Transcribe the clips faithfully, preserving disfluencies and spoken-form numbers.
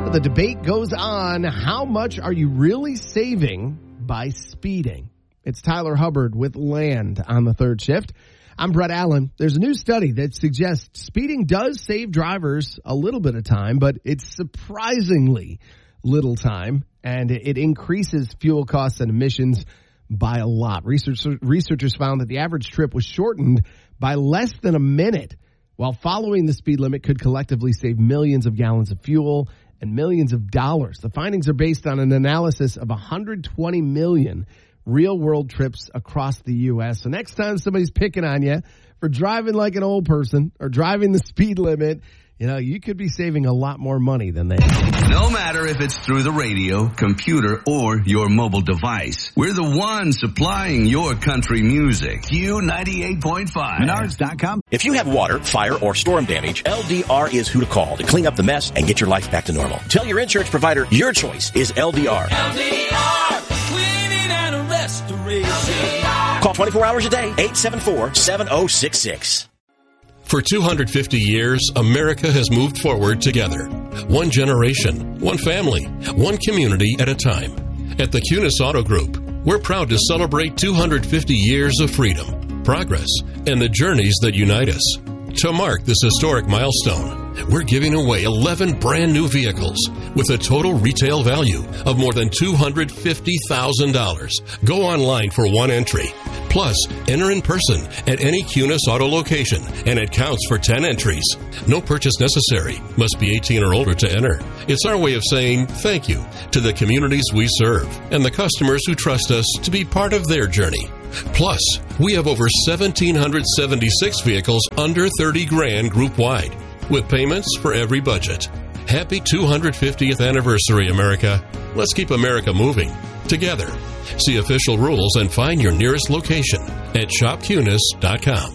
The debate goes on. How much are you really saving by speeding? It's Tyler Hubbard with Land on the third shift. I'm Brett Allen. There's a new study that suggests speeding does save drivers a little bit of time, but it's surprisingly little time, and it increases fuel costs and emissions by a lot. Research, researchers found that the average trip was shortened by less than a minute, while following the speed limit could collectively save millions of gallons of fuel and millions of dollars. The findings are based on an analysis of one hundred twenty million real-world trips across the U S. So next time somebody's picking on you for driving like an old person or driving the speed limit, you know, you could be saving a lot more money than they are. No matter if it's through the radio, computer, or your mobile device, we're the ones supplying your country music. Q ninety-eight point five. Menards dot com. If you have water, fire, or storm damage, L D R is who to call to clean up the mess and get your life back to normal. Tell your insurance provider your choice is L D R. L D R, cleaning and restoration. Call twenty-four hours a day, eight seven four, seven oh six six. For two hundred fifty years, America has moved forward together. One generation, one family, one community at a time. At the Kunis Auto Group, we're proud to celebrate two hundred fifty years of freedom, progress, and the journeys that unite us. To mark this historic milestone, we're giving away eleven brand new vehicles with a total retail value of more than two hundred fifty thousand dollars. Go online for one entry. Plus, enter in person at any Kunis Auto location, and it counts for ten entries. No purchase necessary. Must be eighteen or older to enter. It's our way of saying thank you to the communities we serve and the customers who trust us to be part of their journey. Plus, we have over one thousand seven hundred seventy-six vehicles under thirty grand group-wide, with payments for every budget. Happy two hundred fiftieth anniversary, America. Let's keep America moving together. See official rules and find your nearest location at shop kunis dot com.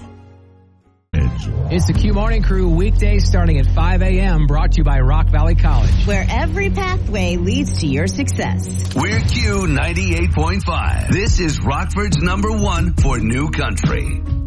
It's the Q Morning Crew, weekdays starting at five a.m., brought to you by Rock Valley College, where every pathway leads to your success. We're Q ninety-eight point five. This is Rockford's number one for new country.